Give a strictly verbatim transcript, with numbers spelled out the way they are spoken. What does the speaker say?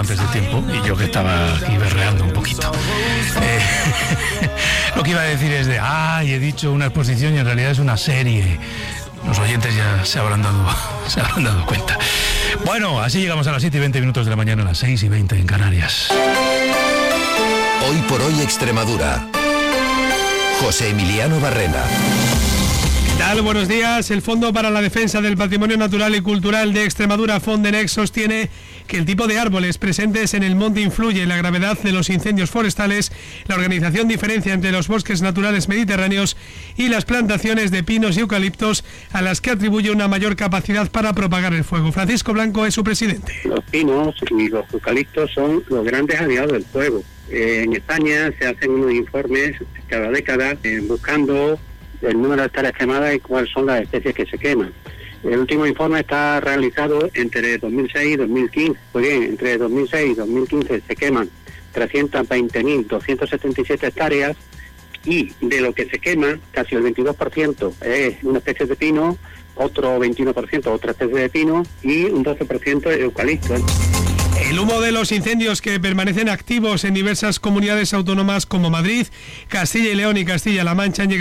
antes de tiempo, y yo que estaba aquí berreando un poquito. Eh, lo que iba a decir es de, ay, he dicho una exposición y en realidad es una serie. Los oyentes ya se habrán dado, se habrán dado cuenta. Bueno, así llegamos a las siete y veinte minutos de la mañana, a las seis y veinte en Canarias. Hoy por hoy Extremadura. José Emiliano Barrena. ¿Qué tal? Buenos días. El Fondo para la Defensa del Patrimonio Natural y Cultural de Extremadura, Fondenex, sostiene que el tipo de árboles presentes en el monte influye en la gravedad de los incendios forestales. La organización diferencia entre los bosques naturales mediterráneos y las plantaciones de pinos y eucaliptos, a las que atribuye una mayor capacidad para propagar el fuego. Francisco Blanco es su presidente. Los pinos y los eucaliptos son los grandes aliados del fuego. Eh, en España se hacen unos informes cada década eh, buscando el número de hectáreas quemadas y cuáles son las especies que se queman. El último informe está realizado entre dos mil seis y dos mil quince. Pues bien, entre dos mil seis y dos mil quince se queman trescientas veinte mil doscientas setenta y siete hectáreas, y de lo que se quema, casi el veintidós por ciento es una especie de pino, otro veintiuno por ciento otra especie de pino y un doce por ciento eucalipto. El humo de los incendios que permanecen activos en diversas comunidades autónomas como Madrid, Castilla y León y Castilla-La Mancha han llegado